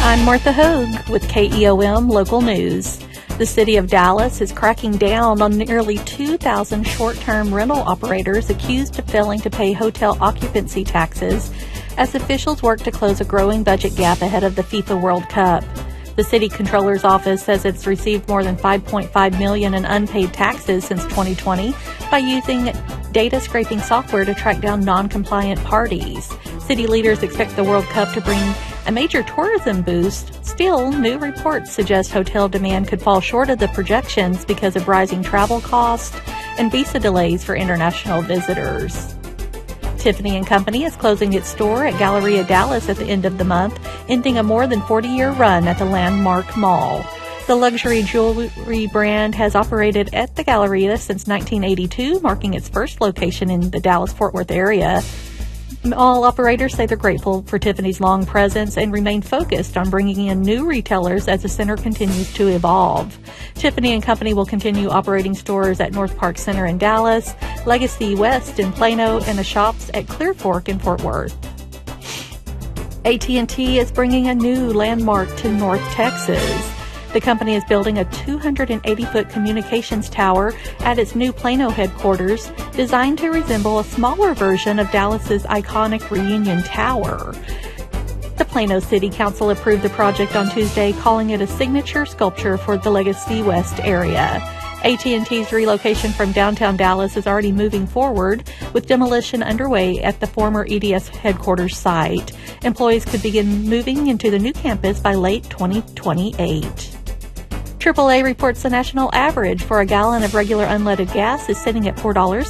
I'm Martha Hogue with KEOM Local News. The city of Dallas is cracking down on nearly 2,000 short-term rental operators accused of failing to pay hotel occupancy taxes as officials work to close a growing budget gap ahead of the FIFA World Cup. The city controller's office says it's received more than $5.5 million in unpaid taxes since 2020 by using data scraping software to track down non-compliant parties. City leaders expect the World Cup to bring a major tourism boost. Still, new reports suggest hotel demand could fall short of the projections because of rising travel costs and visa delays for international visitors. Tiffany & Company is closing its store at Galleria Dallas at the end of the month, ending a more than 40-year run at the Landmark Mall. The luxury jewelry brand has operated at the Galleria since 1982, marking its first location in the Dallas-Fort Worth area. Mall operators say they're grateful for Tiffany's long presence and remain focused on bringing in new retailers as the center continues to evolve. Tiffany & Company will continue operating stores at North Park Center in Dallas, Legacy West in Plano, and the shops at Clear Fork in Fort Worth. AT&T is bringing a new landmark to North Texas. The company is building a 280-foot communications tower at its new Plano headquarters, designed to resemble a smaller version of Dallas's iconic Reunion Tower. The Plano City Council approved the project on Tuesday, calling it a signature sculpture for the Legacy West area. AT&T's relocation from downtown Dallas is already moving forward, with demolition underway at the former EDS headquarters site. Employees could begin moving into the new campus by late 2028. AAA reports the national average for a gallon of regular unleaded gas is sitting at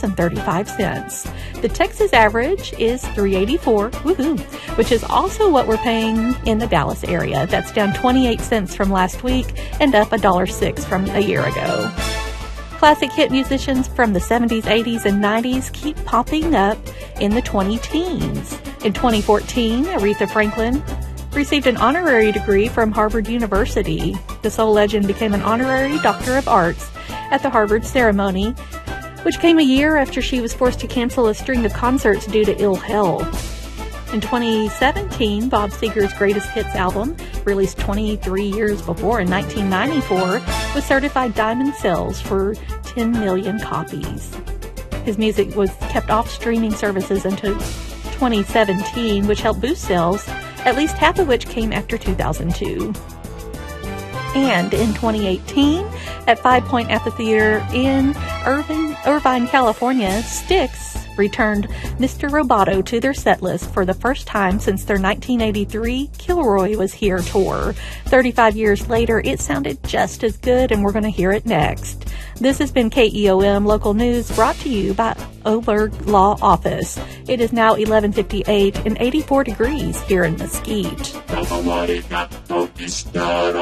$4.35. The Texas average is $3.84, which is also what we're paying in the Dallas area. That's down 28 cents from last week and up $1.06 from a year ago. Classic hit musicians from the 70s, 80s, and 90s keep popping up in the 20-teens. In 2014, Aretha Franklin received an honorary degree from Harvard University. The soul legend became an honorary Doctor of Arts at the Harvard ceremony, which came a year after she was forced to cancel a string of concerts due to ill health. In 2017, Bob Seger's Greatest Hits album, released 23 years before in 1994, was certified diamond sales for 10 million copies. His music was kept off streaming services until 2017, which helped boost sales, at least half of which came after 2002. And in 2018, at Five Point Amphitheater in Irvine, California, Styx returned Mr. Roboto to their setlist for the first time since their 1983 Kilroy Was Here tour. 35 years later, it sounded just as good, and we're going to hear it next. This has been KEOM Local News, brought to you by Oberg Law Office. It is now 11:58 and 84 degrees here in Mesquite.